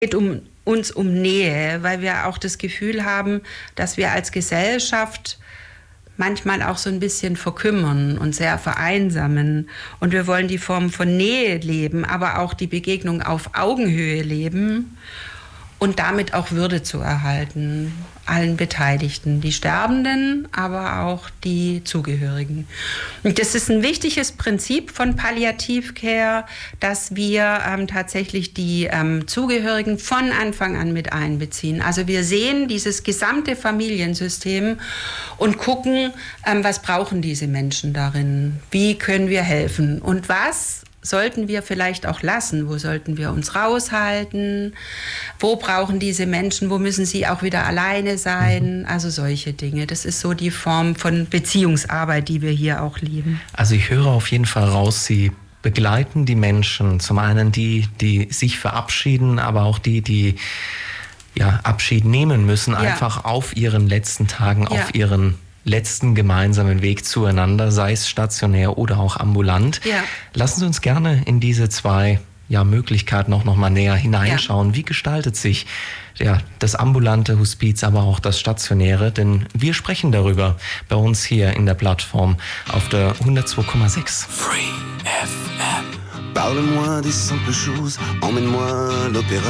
geht uns um Nähe, weil wir auch das Gefühl haben, dass wir als Gesellschaft manchmal auch so ein bisschen verkümmern und sehr vereinsamen. Und wir wollen die Form von Nähe leben, aber auch die Begegnung auf Augenhöhe leben und damit auch Würde zu erhalten, allen Beteiligten, die Sterbenden, aber auch die Zugehörigen. Und das ist ein wichtiges Prinzip von Palliativcare, dass wir tatsächlich die Zugehörigen von Anfang an mit einbeziehen. Also wir sehen dieses gesamte Familiensystem und gucken, was brauchen diese Menschen darin, wie können wir helfen und was sollten wir vielleicht auch lassen? Wo sollten wir uns raushalten? Wo brauchen diese Menschen? Wo müssen sie auch wieder alleine sein? Also solche Dinge. Das ist so die Form von Beziehungsarbeit, die wir hier auch lieben. Also ich höre auf jeden Fall raus, Sie begleiten die Menschen. Zum einen die sich verabschieden, aber auch die Abschied nehmen müssen, einfach auf ihren letzten Tagen, auf ihren letzten gemeinsamen Weg zueinander, sei es stationär oder auch ambulant. Ja. Lassen Sie uns gerne in diese zwei Möglichkeiten auch noch mal näher hineinschauen. Ja. Wie gestaltet sich das ambulante Hospiz, aber auch das stationäre? Denn wir sprechen darüber bei uns hier in der Plattform auf der 102,6. Free FM. Parle-moi des simples choses, emmène-moi à l'opéra.